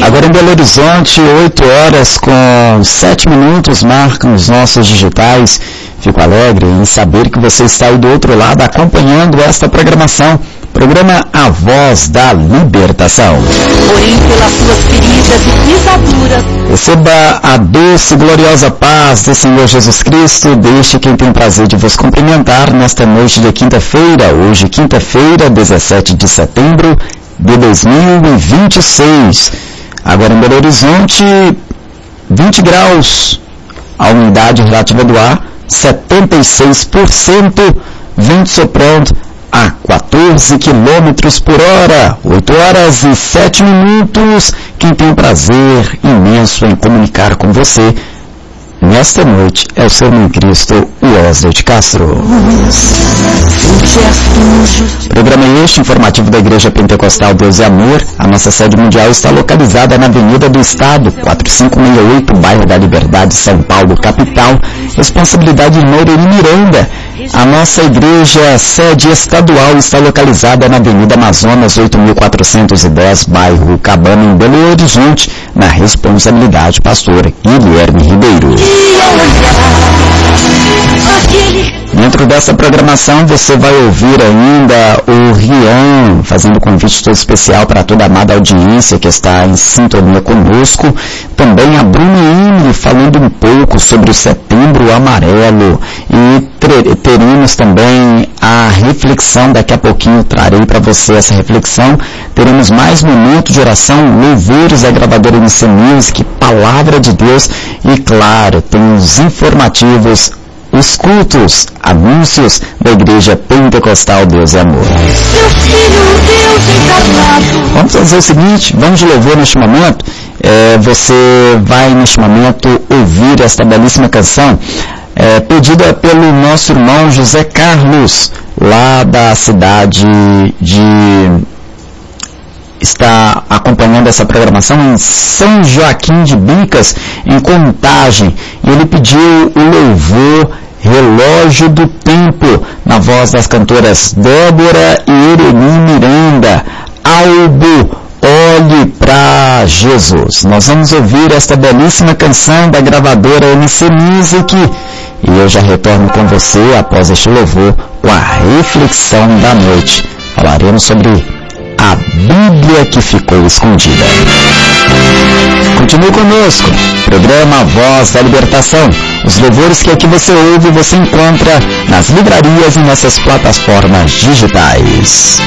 Agora em Belo Horizonte, 8 horas com 7 minutos, marcam os nossos digitais. Fico alegre em saber que você está aí do outro lado acompanhando esta programação. Programa A Voz da Libertação. Porém, pelas suas feridas e pisaduras, receba a doce e gloriosa paz do Senhor Jesus Cristo. Deixe quem tem o prazer de vos cumprimentar nesta noite de quinta-feira. Hoje, quinta-feira, 17 de setembro de 2026. Agora em Belo Horizonte, 20 graus. A umidade relativa do ar, 76%. Vento soprando a 14 quilômetros por hora, 8 horas e 7 minutos. Quem tem o prazer imenso em comunicar com você nesta noite é o seu irmão em Cristo, Wesley de Castro. Programa este informativo da Igreja Pentecostal Deus e Amor. A nossa sede mundial está localizada na Avenida do Estado, 4568, bairro da Liberdade, São Paulo, capital. Responsabilidade de Moreira Miranda. A nossa igreja sede estadual está localizada na Avenida Amazonas, 8410, bairro Cabana, em Belo Horizonte, na responsabilidade pastor Guilherme Ribeiro. Dentro dessa programação você vai ouvir ainda o Rian fazendo convite todo especial para toda a amada audiência que está em sintonia conosco. Também a Bruna Emily falando um pouco sobre o Setembro Amarelo. E teremos também a reflexão, daqui a pouquinho trarei para você essa reflexão. Teremos mais momentos de oração, louvores da gravadora MC Music, palavra de Deus e, claro, tem os informativos, os cultos, anúncios da Igreja Pentecostal Deus e Amor. Vamos fazer o seguinte, vamos de louvor neste momento. Você vai neste momento ouvir esta belíssima canção, pedida pelo nosso irmão José Carlos, lá da cidade está acompanhando essa programação em São Joaquim de Bicas, em Contagem, e ele pediu o louvor Relógio do Tempo, na voz das cantoras Débora e Ereni Miranda. Albo, olhe para Jesus. Nós vamos ouvir esta belíssima canção da gravadora MC Music e eu já retorno com você após este louvor com a reflexão da noite. Falaremos sobre a Bíblia que ficou escondida. Continue conosco, programa Voz da Libertação. Os louvores que aqui você ouve, você encontra nas livrarias e nessas plataformas digitais.